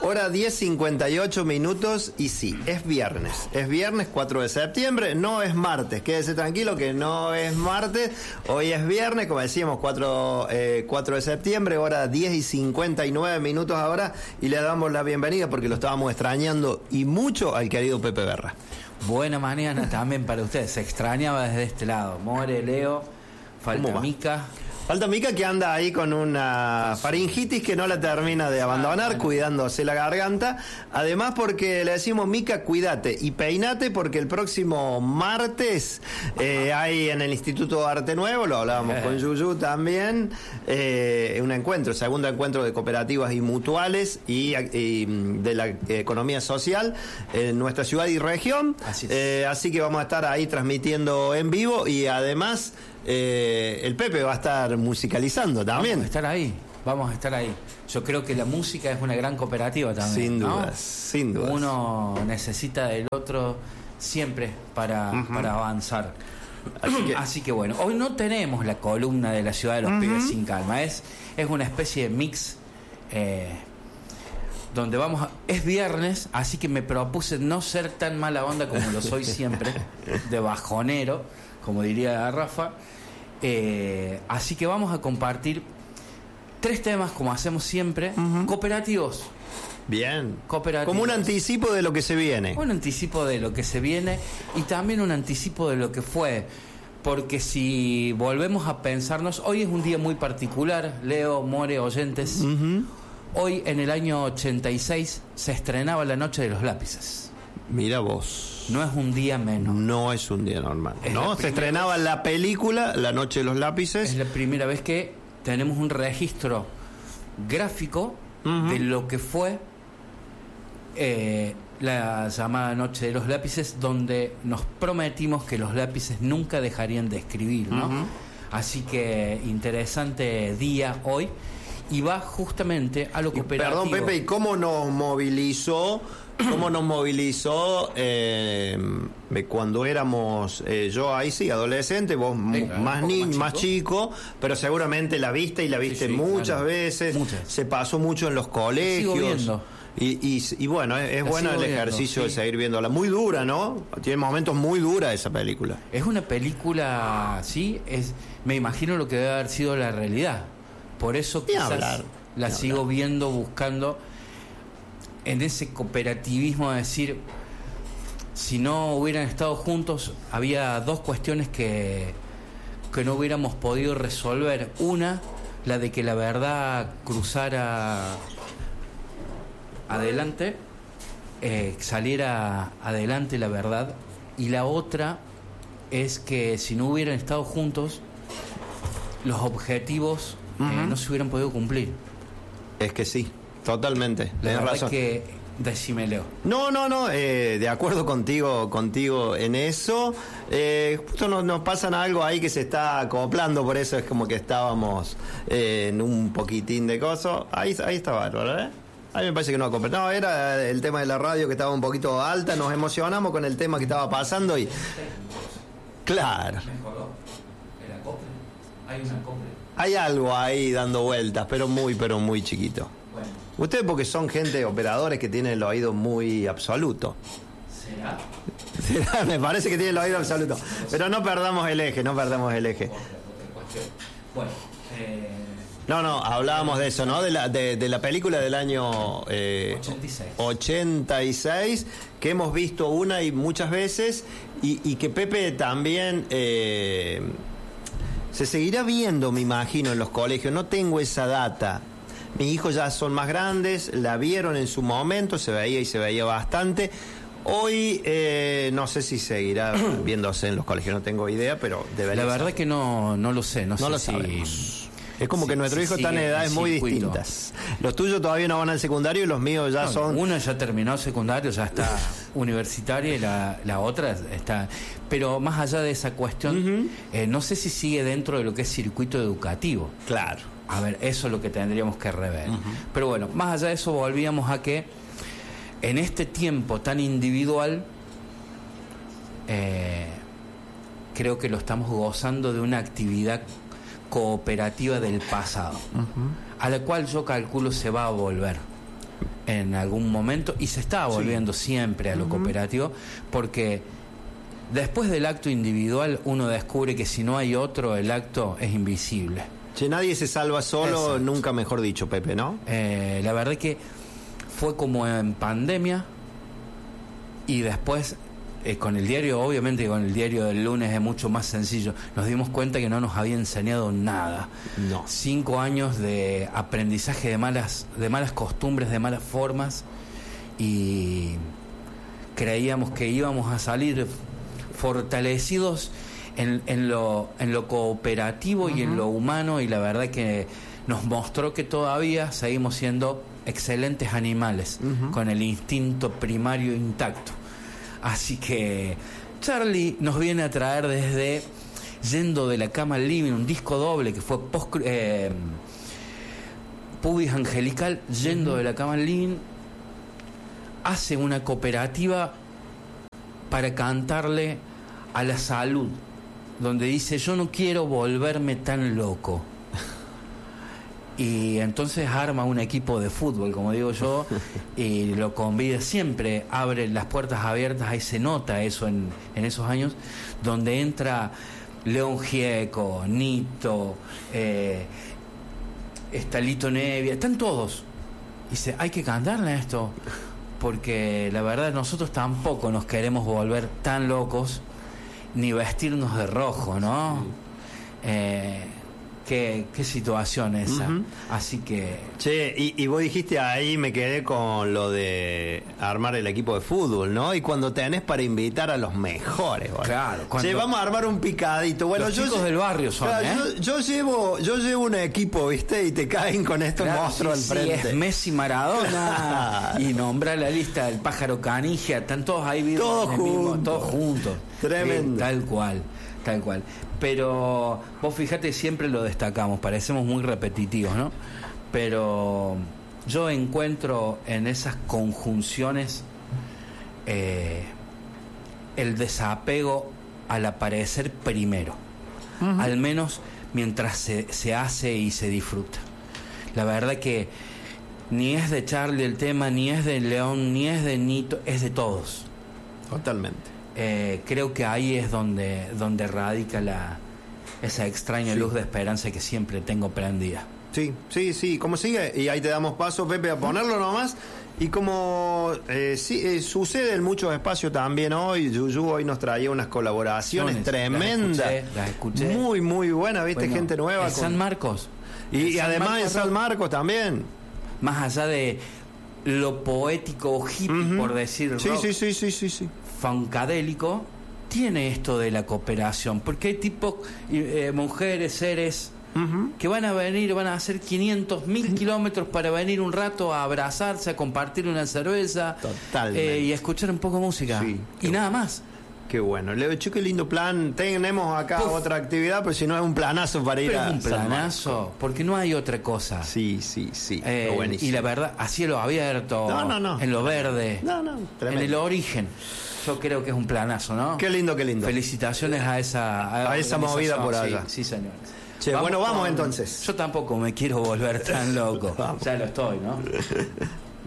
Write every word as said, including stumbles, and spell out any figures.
Hora diez cincuenta y ocho minutos y sí, es viernes. Es viernes cuatro de septiembre, no es martes. Quédese tranquilo que no es martes. Hoy es viernes, como decíamos, cuatro, eh, cuatro de septiembre, hora diez y cincuenta y nueve minutos ahora. Y le damos la bienvenida porque lo estábamos extrañando y mucho al querido Pepe Berra. Buena mañana también para ustedes. Se extrañaba desde este lado. More, Leo, falta Mica. Falta Mica, que anda ahí con una faringitis que no la termina de abandonar, ah, bueno. cuidándose la garganta. Además, porque le decimos, Mica, cuídate y peinate, porque el próximo martes eh, hay en el Instituto Arte Nuevo, lo hablábamos eh. con Yuyu también, eh, un encuentro, segundo encuentro de cooperativas y mutuales y, y de la economía social en nuestra ciudad y región. Así, eh, así que vamos a estar ahí transmitiendo en vivo y además... Eh, el Pepe va a estar musicalizando también. Vamos a estar ahí, vamos a estar ahí. Yo creo que la música es una gran cooperativa también. Sin dudas, ¿no? sin dudas. Uno necesita del otro siempre para, uh-huh. para avanzar. Así que, Así que bueno, hoy no tenemos la columna de la ciudad de los uh-huh. pibes sin calma. Es, es una especie de mix eh, donde vamos a, es viernes, así que me propuse no ser tan mala onda como lo soy siempre, de bajonero, como diría Rafa. Eh, así que vamos a compartir tres temas, como hacemos siempre, uh-huh. cooperativos. Bien. Cooperativos. Como un anticipo de lo que se viene. Un anticipo de lo que se viene y también un anticipo de lo que fue. Porque si volvemos a pensarnos, hoy es un día muy particular, Leo, More, oyentes. Uh-huh. Hoy, en el año ochenta y seis, se estrenaba La Noche de los Lápices. Mira vos. No es un día menos. No es un día normal. Es no, se estrenaba vez, la película La Noche de los Lápices. Es la primera vez que tenemos un registro gráfico uh-huh. de lo que fue eh, la llamada Noche de los Lápices, donde nos prometimos que los lápices nunca dejarían de escribir, ¿no? Uh-huh. Así que interesante día hoy. Y va justamente a lo cooperativo. Perdón, Pepe, ¿y cómo nos movilizó? ¿Cómo nos movilizó eh, cuando éramos, eh, yo ahí sí, adolescente, vos Venga, más, ni, más, chico. más chico, pero seguramente la viste y la viste sí, sí, muchas claro. veces, muchas. Se pasó mucho en los colegios. Sigo viendo. Y, y, y bueno, es, es bueno el ejercicio viendo, sí. de seguir viéndola. Muy dura, ¿no? Tiene momentos muy duras esa película. Es una película, sí, es, me imagino lo que debe haber sido la realidad. Por eso quizás hablar, la sigo hablar. viendo, buscando en ese cooperativismo de decir, si no hubieran estado juntos, había dos cuestiones que, que no hubiéramos podido resolver. Una, la de que la verdad cruzara adelante, eh, saliera adelante la verdad. Y la otra es que si no hubieran estado juntos, los objetivos uh-huh. eh, no se hubieran podido cumplir. Es que sí, totalmente. La verdad razón. que decime, Leo. No, no, no, eh, de acuerdo contigo, contigo en eso. Eh, justo nos, nos pasan algo ahí que se está acoplando, por eso es como que estábamos eh, en un poquitín de coso. Ahí, ahí está bárbaro, ¿eh? A mí me parece que no acopla. No, era el tema de la radio que estaba un poquito alta, nos emocionamos con el tema que estaba pasando y... Claro. Hay un acople. Hay algo ahí dando vueltas, pero muy, pero muy chiquito. Bueno. Ustedes porque son gente, operadores que tienen el oído muy absoluto. ¿Será? ¿Será? Me parece que tienen el oído absoluto. Pero no perdamos el eje, no perdamos el eje. Bueno, eh... No, no, hablábamos de eso, ¿no? De la, de, de la película del año eh, ochenta y seis. ochenta y seis, que hemos visto una y muchas veces, y, y que Pepe también... Eh, se seguirá viendo, me imagino, en los colegios. No tengo esa data. Mis hijos ya son más grandes, la vieron en su momento, se veía y se veía bastante. Hoy eh, no sé si seguirá viéndose en los colegios, no tengo idea, pero debería. La verdad saber. que no, no lo sé, no, no sé lo si... sabemos. Es como sí, que nuestro sí, hijo está en edades muy circuito. distintas. Los tuyos todavía no van al secundario y los míos ya no, son... Uno ya terminó secundario, ya está universitario y la, la otra está... Pero más allá de esa cuestión, uh-huh. eh, no sé si sigue dentro de lo que es circuito educativo. Claro. A ver, eso es lo que tendríamos que rever. Uh-huh. Pero bueno, más allá de eso volvíamos a que en este tiempo tan individual, eh, creo que lo estamos gozando de una actividad cooperativa del pasado, uh-huh. a la cual yo calculo se va a volver. en algún momento y se está volviendo sí. siempre a lo uh-huh. cooperativo, porque después del acto individual uno descubre que si no hay otro, el acto es invisible. Si nadie se salva solo, exacto. Nunca mejor dicho, Pepe, ¿no? Eh, la verdad que fue como en pandemia y después eh, con el diario, obviamente con el diario del lunes es mucho más sencillo. Nos dimos cuenta que no nos había enseñado nada. No. Cinco años de aprendizaje de malas, de malas costumbres, de malas formas, y creíamos que íbamos a salir fortalecidos en, en lo en lo cooperativo uh-huh. y en lo humano, y la verdad que nos mostró que todavía seguimos siendo excelentes animales uh-huh. con el instinto primario intacto. Así que Charlie nos viene a traer desde Yendo de la Cama al Living, un disco doble que fue post eh, Pubis Angelical. Yendo uh-huh. de la Cama al Living hace una cooperativa para cantarle a la salud, donde dice: yo no quiero volverme tan loco. Y entonces arma un equipo de fútbol, como digo yo, y lo convida, siempre abre las puertas abiertas. Ahí se nota eso en, en esos años, donde entra León Gieco, Nito, eh, Estalito Nevia, están todos. Y dice: hay que cantarle a esto, porque la verdad nosotros tampoco nos queremos volver tan locos, ni vestirnos de rojo, ¿no? Sí. Eh, Qué, qué situación esa. Uh-huh. Así que... Che, y, y vos dijiste ahí, me quedé con lo de armar el equipo de fútbol, ¿no? Y cuando tenés para invitar a los mejores, ¿vale? Claro. Cuando... Che, vamos a armar un picadito. Bueno, los yo, chicos del barrio son, claro, ¿eh? Yo, yo, llevo, yo llevo un equipo, ¿viste? Y te caen con estos claro, monstruos sí, al frente. Sí, es Messi, Maradona. Y nombra la lista del Pájaro Canigia. Están todos ahí. Todos juntos. Todos juntos. Tremendo. Eh, tal cual. Tal cual. Pero vos fíjate, siempre lo destacamos, parecemos muy repetitivos, ¿no? Pero yo encuentro en esas conjunciones eh, el desapego al aparecer primero, uh-huh. al menos mientras se, se hace y se disfruta. La verdad que ni es de Charlie el tema, ni es de León, ni es de Nito, es de todos. Totalmente. Eh, creo que ahí es donde donde radica la esa extraña sí. luz de esperanza que siempre tengo prendida. Sí, sí, sí. ¿Cómo sigue? Y ahí te damos paso, Pepe, a ponerlo nomás. Y como eh, sí, eh, sucede en muchos espacios también hoy, Yuyu hoy nos traía unas colaboraciones Sones, tremendas. Las escuché, las escuché. Muy, muy buenas, ¿viste? Bueno, gente nueva. En con... San Marcos. Y, y San además Marcos, en San Marcos también. Más allá de lo poético hippie, uh-huh. por decir sí, rock, sí, sí, sí, sí, sí. funkadélico, tiene esto de la cooperación, porque hay tipo eh, mujeres, seres uh-huh. que van a venir, van a hacer quinientos mil kilómetros para venir un rato a abrazarse, a compartir una cerveza eh, y a escuchar un poco de música sí, y nada más. Qué bueno, Leo, che, qué lindo plan. Tenemos acá Puf. otra actividad, pero si no es un planazo para ir pero a es un planazo, porque no hay otra cosa. Sí, sí, sí. Eh, buenísimo. Y la verdad, a cielo abierto, no, no, no. en lo verde, no, no, en el origen. Yo creo que es un planazo, ¿no? Qué lindo, qué lindo. Felicitaciones a esa a, a esa movida por allá. Sí, sí, señores. Che, vamos, bueno, vamos con, entonces. Yo tampoco me quiero volver tan loco. Ya lo estoy, ¿no?